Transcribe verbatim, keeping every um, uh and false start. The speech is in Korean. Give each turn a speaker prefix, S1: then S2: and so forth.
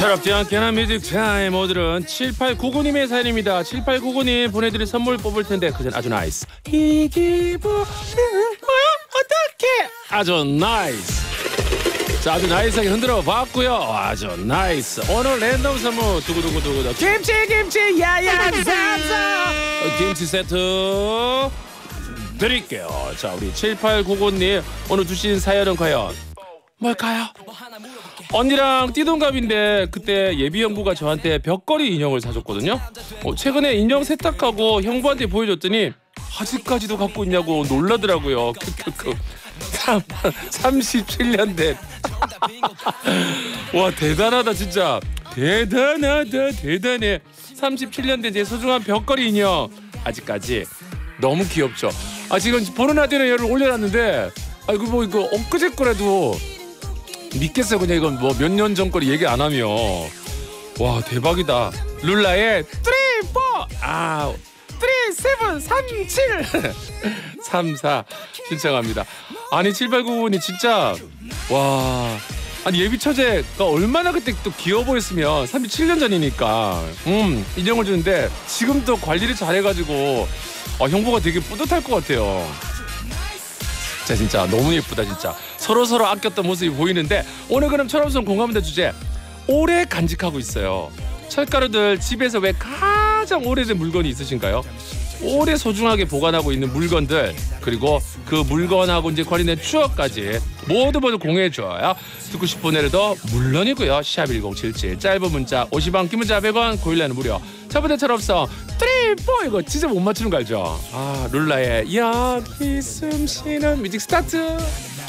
S1: 철없지 않게나 뮤직 타임. 오늘은 칠팔구구님의 사연입니다. 칠팔구구님 보내드릴 선물 뽑을 텐데 그전 아주 나이스. 이 기분 뭐야? 어떡해? 아주 나이스. 자, 아주 나이스하게 흔들어 봤고요. 아주 나이스. 오늘 랜덤 선물 두구두구두구 김치 김치 야야 쌈쌈 김치 세트 드릴게요. 자, 우리 칠팔구구님 오늘 주신 사연은 과연 뭘까요? 언니랑 띠동갑인데 그때 예비 형부가 저한테 벽걸이 인형을 사줬거든요. 어, 최근에 인형 세탁하고 형부한테 보여줬더니 아직까지도 갖고 있냐고 놀라더라고요. 크크크. 삼십칠 년 된. 와, 대단하다 진짜. 대단하다 대단해. 삼십칠 년 된 제 소중한 벽걸이 인형 아직까지 너무 귀엽죠. 아, 지금 보는 라디오에 열을 올려놨는데 아, 이거 뭐 이거 엊그제 거라도 믿겠어요. 그냥 이건 뭐 몇 년 전 거리 얘기 안 하면. 와, 대박이다. 룰라의 쓰리 포 아 쓰리 세븐 삼 칠 삼 사 신청합니다. 아니 칠팔구구님 진짜 와, 아니 예비 처제가 얼마나 그때 또 귀여워 보였으면. 삼십칠 년 전이니까 음 인형을 주는데 지금 또 관리를 잘해가지고 어, 형부가 되게 뿌듯할 것 같아요. 진짜 진짜 너무 예쁘다. 진짜 서로 서로 아꼈던 모습이 보이는데 오늘 그럼 철없음 공감대 주제 오래 간직하고 있어요. 철가루들 집에서 왜 가장 오래된 물건이 있으신가요? 오래 소중하게 보관하고 있는 물건들, 그리고 그 물건하고 이제 관련된 추억까지 모두 모두 공유해줘요. 듣고 싶은 노래도 물론이고요. 샵 일공칠칠 짧은 문자 오십 원, 긴 문자 백 원, 고일라는 무료. 첫 번째 철없어 쓰리 포 이거 진짜 못 맞추는 거 알죠? 아, 룰라의 여기 숨 쉬는 뮤직 스타트.